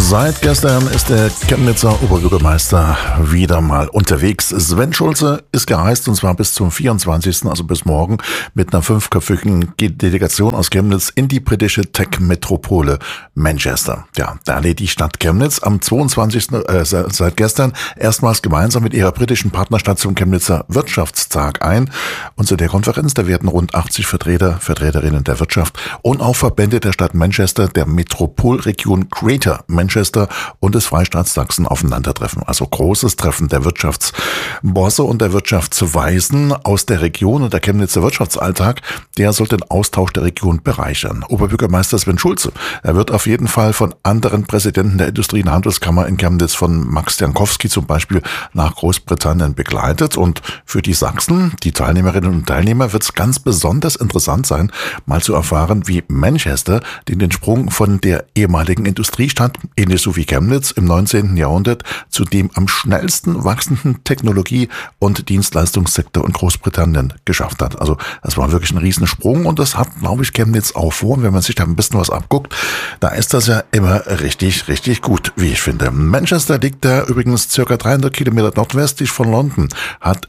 Seit gestern ist der Chemnitzer Oberbürgermeister wieder mal unterwegs. Sven Schulze ist gereist, und zwar bis zum 24., also bis morgen, mit einer 5-köpfigen Delegation aus Chemnitz in die britische Tech-Metropole Manchester. Ja, da lädt die Stadt Chemnitz am 22. Seit gestern erstmals gemeinsam mit ihrer britischen Partnerstadt zum Chemnitzer Wirtschaftstag ein. Und zu der Konferenz, da werden rund 80 Vertreterinnen der Wirtschaft und auch Verbände der Stadt Manchester, der Metropolregion Greater Manchester und des Freistaats Sachsen aufeinandertreffen. Also großes Treffen der Wirtschaftsbosse und der Wirtschaftsweisen aus der Region, und der Chemnitzer Wirtschaftsalltag, der soll den Austausch der Region bereichern. Oberbürgermeister Sven Schulze, er wird auf jeden Fall von anderen Präsidenten der Industrie- und Handelskammer in Chemnitz, von Max Jankowski zum Beispiel, nach Großbritannien begleitet. Und für die Sachsen, die Teilnehmerinnen und Teilnehmer, wird es ganz besonders interessant sein, mal zu erfahren, wie Manchester den Sprung von der ehemaligen Industriestadt, ähnlich so wie Chemnitz, im 19. Jahrhundert zu dem am schnellsten wachsenden Technologie- und Dienstleistungssektor in Großbritannien geschafft hat. Also das war wirklich ein Riesensprung, und das hat, glaube ich, Chemnitz auch vor. Wenn man sich da ein bisschen was abguckt, da ist das ja immer richtig, richtig gut, wie ich finde. Manchester liegt da übrigens circa 300 Kilometer nordwestlich von London, hat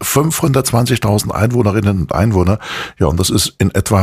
520.000 Einwohnerinnen und Einwohner. Ja, und das ist in etwa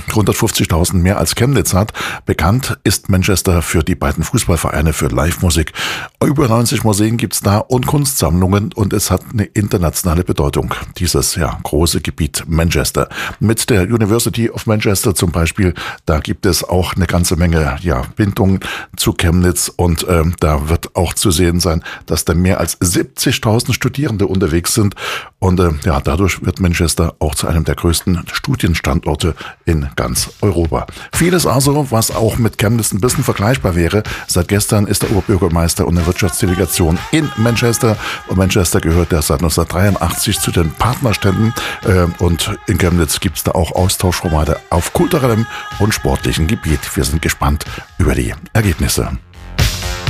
150.000 mehr als Chemnitz hat. Bekannt ist Manchester für die beiden Fußballvereine, für Live-Musik. Über 90 Museen gibt's da und Kunstsammlungen, und es hat eine internationale Bedeutung, dieses große Gebiet Manchester. Mit der University of Manchester zum Beispiel, da gibt es auch eine ganze Menge Bindungen zu Chemnitz, und da wird auch zu sehen sein, dass da mehr als 70.000 Studierende unterwegs sind, und dadurch wird Manchester auch zu einem der größten Studienstandorte in ganz Europa. Vieles also, was auch mit Chemnitz ein bisschen vergleichbar wäre. Seit gestern ist der Oberbürgermeister und eine Wirtschaftsdelegation in Manchester, und Manchester gehört ja seit 1983 zu den Partnerstädten, und in Chemnitz gibt es da auch Austauschformate auf kulturellem und sportlichem Gebiet. Wir sind gespannt über die Ergebnisse.